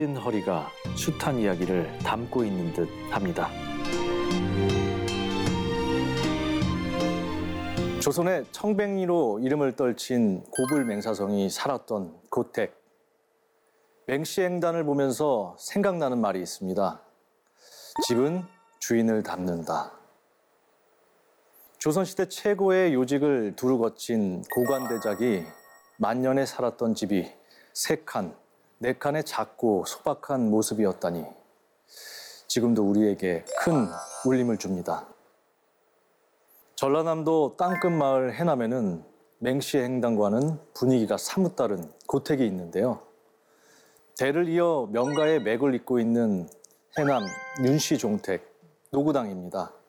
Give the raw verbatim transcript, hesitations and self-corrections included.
긴 허리가 숱한 이야기를 담고 있는 듯 합니다. 조선의 청백리로 이름을 떨친 고불 맹사성이 살았던 고택. 맹시행단을 보면서 생각나는 말이 있습니다. 집은 주인을 닮는다. 조선시대 최고의 요직을 두루 거친 고관대작이 만년에 살았던 집이 세 칸, 네 칸의 작고 소박한 모습이었다니 지금도 우리에게 큰 울림을 줍니다. 전라남도 땅끝 마을 해남에는 맹시행단과는 분위기가 사뭇 다른 고택이 있는데요. 대를 이어 명가의 맥을 잇고 있는 해남 윤씨 종택 노구당입니다.